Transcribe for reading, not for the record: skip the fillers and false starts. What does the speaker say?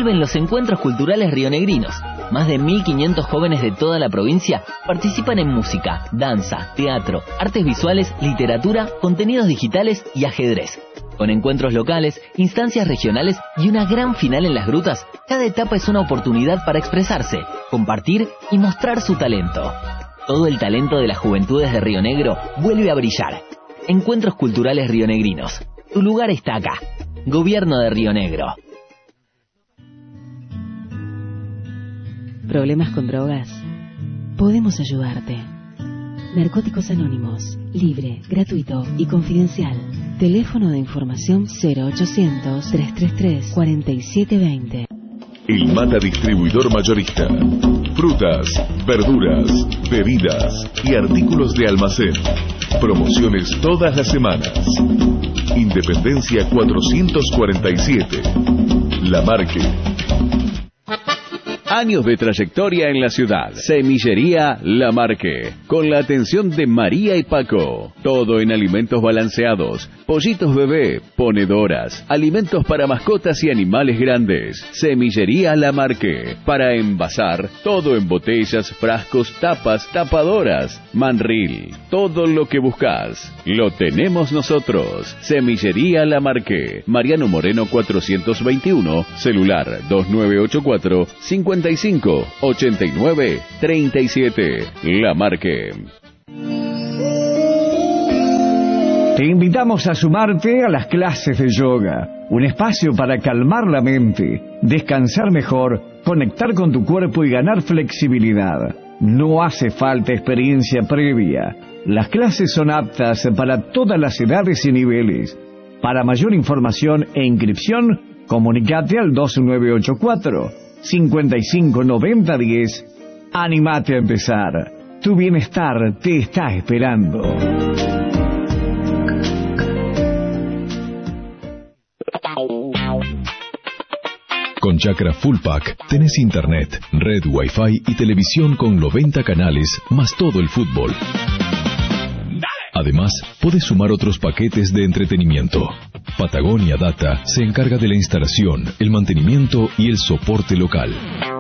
Vuelven los encuentros culturales rionegrinos. Más de 1.500 jóvenes de toda la provincia participan en música, danza, teatro, artes visuales, literatura, contenidos digitales y ajedrez. Con encuentros locales, instancias regionales y una gran final en las grutas, cada etapa es una oportunidad para expresarse, compartir y mostrar su talento. Todo el talento de las juventudes de Río Negro vuelve a brillar. Encuentros culturales rionegrinos. Tu lugar está acá. Gobierno de Río Negro. ¿Problemas con drogas? Podemos ayudarte. Narcóticos Anónimos, libre, gratuito y confidencial. Teléfono de información 0800-333-4720. El Mata Distribuidor Mayorista. Frutas, verduras, bebidas y artículos de almacén. Promociones todas las semanas. Independencia 447. La Marque. Años de trayectoria en la ciudad. Semillería La Marque, con la atención de María y Paco. Todo en alimentos balanceados, pollitos bebé, ponedoras, alimentos para mascotas y animales grandes. Semillería La Marque, para envasar, todo en botellas, frascos, tapas, tapadoras, manril. Todo lo que buscas, lo tenemos nosotros. Semillería La Marque, Mariano Moreno 421, celular 2984 55 89 37. La Marque. Te invitamos a sumarte a las clases de yoga, un espacio para calmar la mente, descansar mejor, conectar con tu cuerpo y ganar flexibilidad. No hace falta experiencia previa. Las clases son aptas para todas las edades y niveles. Para mayor información e inscripción, comunícate al 2984 559010. Anímate a empezar. Tu bienestar te está esperando. Con Chakra Full Pack tenés internet, red Wi-Fi y televisión con 90 canales más todo el fútbol. Además, podés sumar otros paquetes de entretenimiento. Patagonia Data se encarga de la instalación, el mantenimiento y el soporte local.